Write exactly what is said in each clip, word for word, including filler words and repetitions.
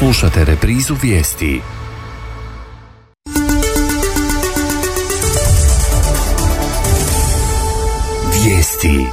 Slušate reprizu vijesti. Vijesti.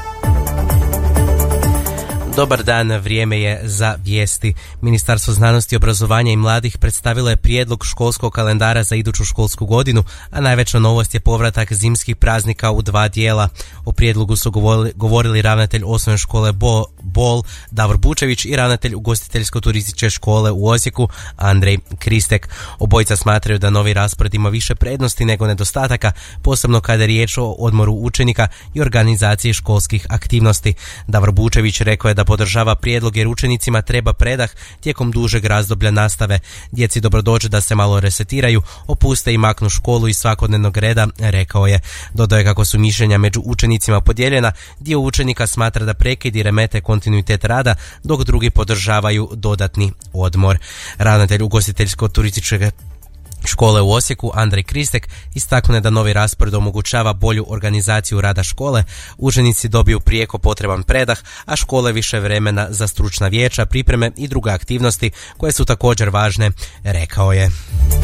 Dobar dan, vrijeme je za vijesti. Ministarstvo znanosti, obrazovanja i mladih predstavilo je prijedlog školskog kalendara za iduću školsku godinu, a najveća novost je povratak zimskih praznika u dva dijela. O prijedlogu su govorili, govorili ravnatelj osnovne škole Bo, Bol Davor Bučević i ravnatelj ugostiteljsko-turističke škole u Osijeku Andrej Kristek. Obojica smatraju da novi raspored ima više prednosti nego nedostataka, posebno kada je riječ o odmoru učenika i organizaciji školskih aktivnosti. Davor Bučević rekao je da podržava prijedlog jer učenicima treba predah tijekom dužeg razdoblja nastave. Djeci dobro dođe da se malo resetiraju, opuste i maknu školu iz svakodnevnog reda, rekao je. Dodao je kako su mišljenja među učenicima podijeljena, dio učenika smatra da prekidi remete kontinuitet rada, dok drugi podržavaju dodatni odmor. Ravnatelj ugostiteljsko-turističke škole u Osijeku Andrej Kristek istaknuo je da novi raspored omogućava bolju organizaciju rada škole, učenici dobiju prijeko potreban predah, a škole više vremena za stručna vijeća, pripreme i druge aktivnosti koje su također važne, rekao je.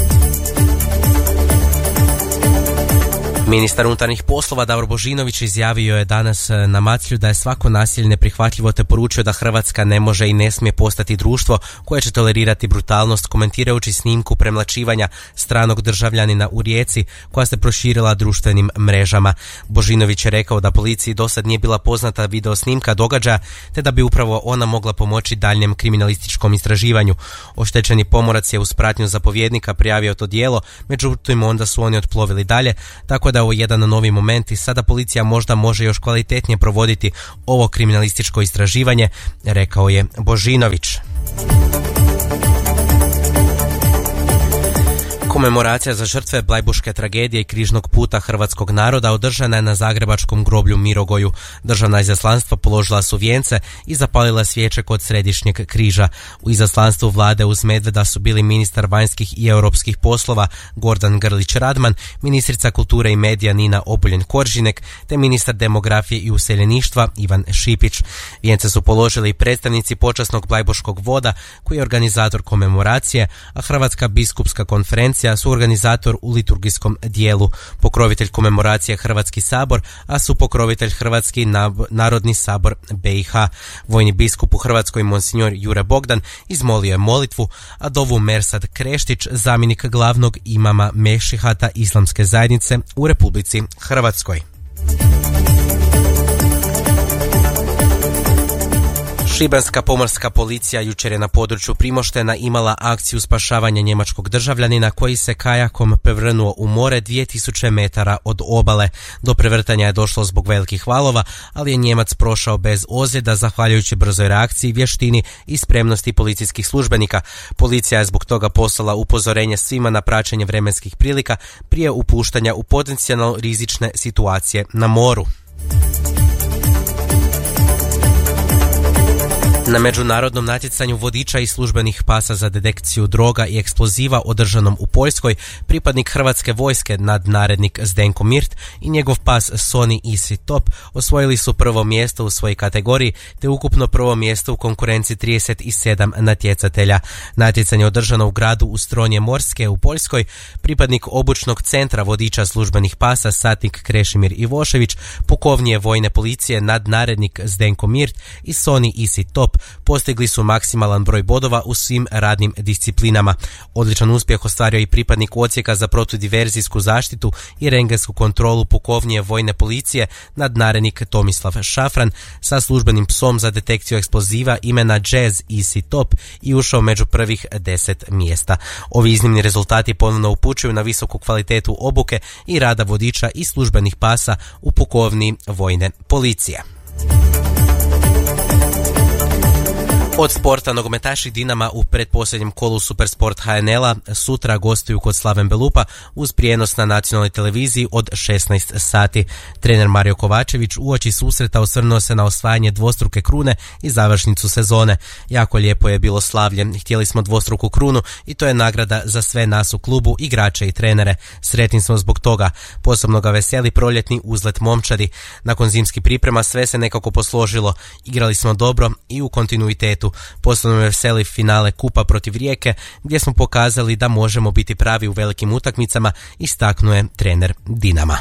Ministar unutarnjih poslova Davor Božinović izjavio je danas na Maclju da je svako nasilje neprihvatljivo te poručio da Hrvatska ne može i ne smije postati društvo koje će tolerirati brutalnost, komentirajući snimku premlaćivanja stranog državljanina u Rijeci koja se proširila društvenim mrežama. Božinović je rekao da policiji dosad nije bila poznata video snimka događaja te da bi upravo ona mogla pomoći daljnjem kriminalističkom istraživanju. Oštećeni pomorac je uz pratnju zapovjednika prijavio to djelo, međutim onda su oni otplovili dalje, tako da ovo je jedan novi moment i sada policija možda može još kvalitetnije provoditi ovo kriminalističko istraživanje, rekao je Božinović. Komemoracija za žrtve Blajburške tragedije i križnog puta hrvatskog naroda održana je na zagrebačkom groblju Mirogoju. Državna izaslanstva položila su vijence i zapalila svijeće kod središnjeg križa. U izaslanstvu vlade uz Medveda su bili ministar vanjskih i europskih poslova Gordan Grlić Radman, ministrica kulture i medija Nina Obuljen-Koržinek te ministar demografije i useljeništva Ivan Šipić. Vijence su položili i predstavnici počasnog blajburškog voda koji je organizator komemoracije, a Hrvatska biskupska konferencija su organizator u liturgijskom dijelu. Pokrovitelj komemoracije Hrvatski sabor, a su pokrovitelj Hrvatski narodni sabor B i H. Vojni biskup u Hrvatskoj monsignor Jure Bogdan izmolio je molitvu, a dovu Mersad Kreštić, zamjenik glavnog imama Mešihata Islamske zajednice u Republici Hrvatskoj. Šibenska pomorska policija jučer je na području Primoštena imala akciju spašavanja njemačkog državljanina koji se kajakom prevrnuo u more dvije tisuće metara od obale. Do prevrtanja je došlo zbog velikih valova, ali je Njemac prošao bez ozljeda zahvaljujući brzoj reakciji, vještini i spremnosti policijskih službenika. Policija je zbog toga poslala upozorenje svima na praćenje vremenskih prilika prije upuštanja u potencijalno rizične situacije na moru. Na međunarodnom natjecanju vodiča i službenih pasa za detekciju droga i eksploziva održanom u Poljskoj, pripadnik Hrvatske vojske nadnarednik Zdenko Mirt i njegov pas Sony Easy Top osvojili su prvo mjesto u svojoj kategoriji te ukupno prvo mjesto u konkurenciji trideset sedam natjecatelja. Natjecanje održano u gradu Ustronje Morske u Poljskoj. Pripadnik obučnog centra vodiča službenih pasa satnik Krešimir Ivošević, pukovnije vojne policije nadnarednik Zdenko Mirt i Sony Easy Top postigli su maksimalan broj bodova u svim radnim disciplinama. Odličan uspjeh ostvario i pripadnik odsjeka za protudiverzijsku zaštitu i rengensku kontrolu pukovnije vojne policije nadnarednik Tomislav Šafran sa službenim psom za detekciju eksploziva imena Jazz Easy Top i ušao među prvih deset mjesta. Ovi iznimni rezultati ponovno upućuju na visoku kvalitetu obuke i rada vodiča i službenih pasa u pukovniji vojne policije. Od sporta, nogometaši Dinama u pretposljednjem kolu Supersport H N L-a sutra gostuju kod Slaven Belupa uz prijenos na nacionalnoj televiziji od šesnaest sati. Trener Mario Kovačević uoči susreta osvrnuo se na osvajanje dvostruke krune i završnicu sezone. Jako lijepo je bilo slavlje, htjeli smo dvostruku krunu i to je nagrada za sve nas u klubu, igrače i trenere. Sretni smo zbog toga. Posebno ga veseli proljetni uzlet momčadi. Nakon zimskih priprema sve se nekako posložilo. Igrali smo dobro i u kontinuitetu. nogometu. Posebno me veseli finale Kupa protiv Rijeke, gdje smo pokazali da možemo biti pravi u velikim utakmicama, istaknuo je trener Dinama.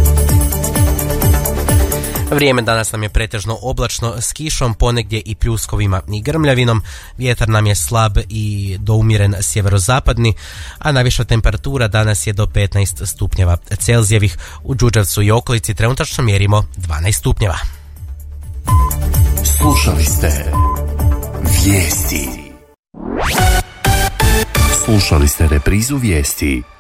Vrijeme danas nam je pretežno oblačno s kišom, ponegdje i pljuskovima i grmljavinom. Vjetar nam je slab i do umjeren sjeverozapadni, a najviša temperatura danas je do petnaest stupnjeva Celzijevih. U Đurđevcu i okolici trenutačno mjerimo dvanaest stupnjeva. Slušali ste Vijesti. Slušali ste reprizu Vijesti.